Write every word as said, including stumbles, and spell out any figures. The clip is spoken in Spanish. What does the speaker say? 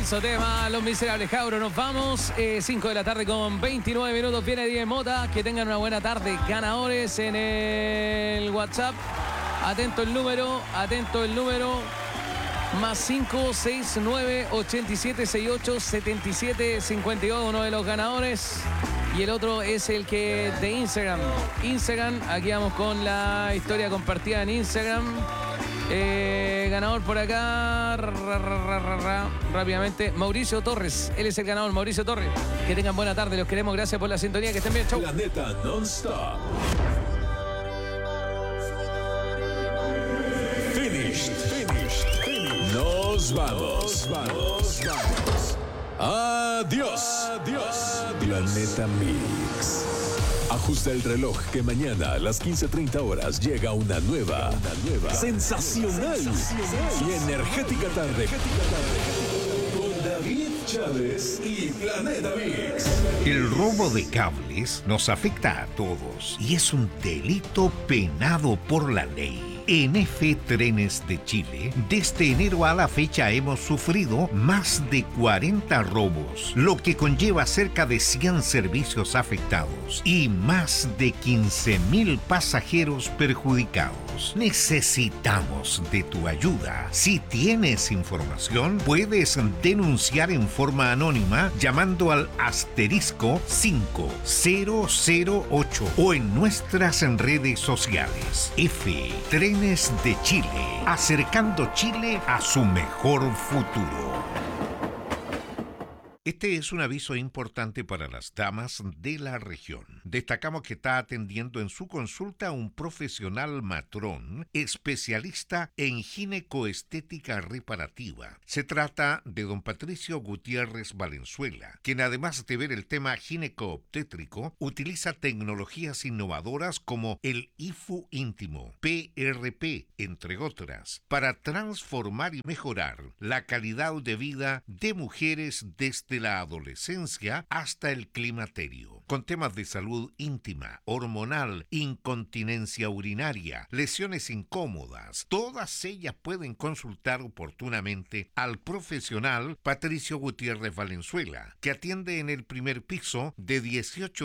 Manso tema, Los Miserables, cabros. Nos vamos. cinco de la tarde con veintinueve minutos. Viene Diez Mota. Que tengan una buena tarde. Ganadores en el WhatsApp. Atento el número. Atento el número. Más cinco seis nueve ocho siete seis ocho siete siete cinco dos. Uno de los ganadores. Y el otro es el que de Instagram. Instagram. Aquí vamos con la historia compartida en Instagram. Eh, ganador por acá, ra, ra, ra, ra, ra, rápidamente, Mauricio Torres. Él es el ganador, Mauricio Torres. Que tengan buena tarde, los queremos, gracias por la sintonía, que estén bien, chau. Planeta Non-Stop. Finished, finished, finished. Nos vamos, vamos, vamos. Adiós, adiós. Planeta Mix. Ajusta el reloj que mañana a las quince treinta horas llega una nueva, una nueva, sensacional, sensacional y energética tarde. Con David Chávez y Planeta Mix. El robo de cables nos afecta a todos y es un delito penado por la ley. En F Trenes de Chile, desde enero a la fecha hemos sufrido más de cuarenta robos, lo que conlleva cerca de cien servicios afectados y más de quince mil pasajeros perjudicados. Necesitamos de tu ayuda. Si tienes información, puedes denunciar en forma anónima llamando al asterisco cinco cero cero ocho o en nuestras redes sociales. F Trenes de Chile, acercando Chile a su mejor futuro. Este es un aviso importante para las damas de la región. Destacamos que está atendiendo en su consulta a un profesional matrón especialista en ginecoestética reparativa. Se trata de don Patricio Gutiérrez Valenzuela, quien además de ver el tema ginecoobstétrico, utiliza tecnologías innovadoras como el I F U íntimo, P R P, entre otras, para transformar y mejorar la calidad de vida de mujeres desde la adolescencia hasta el climaterio, con temas de salud íntima, hormonal, incontinencia urinaria, lesiones incómodas. Todas ellas pueden consultar oportunamente al profesional Patricio Gutiérrez Valenzuela, que atiende en el primer piso de dieciocho